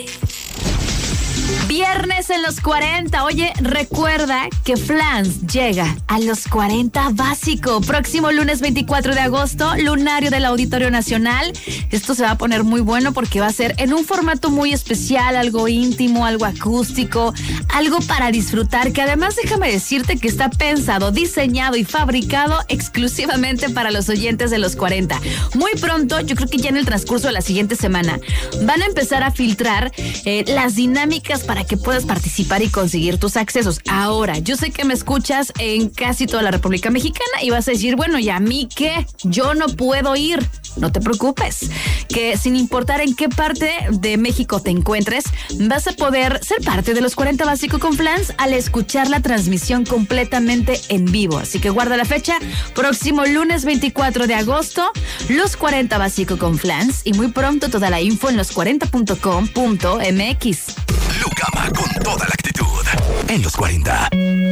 Viernes en los 40. Oye, recuerda que Flans llega a los 40 básico. Próximo lunes 24 de agosto, lunario del Auditorio Nacional. Esto se va a poner muy bueno porque va a ser en un formato muy especial, algo íntimo, algo acústico, algo para disfrutar, que además déjame decirte que está pensado, diseñado y fabricado exclusivamente para los oyentes de los 40. Muy pronto, yo creo que ya en el transcurso de la siguiente semana, van a empezar a filtrar las dinámicas para que puedas participar y conseguir tus accesos. Ahora, yo sé que me escuchas en casi toda la República Mexicana y vas a decir, bueno, ¿y a mí qué? Yo no puedo ir. No te preocupes, que sin importar en qué parte de México te encuentres, vas a poder ser parte de los 40 Básico con Flans al escuchar la transmisión completamente en vivo. Así que guarda la fecha, próximo lunes 24 de agosto, los 40 Básico con Flans, y muy pronto toda la info en los40.com.mx. Lucama con toda la actitud en los 40.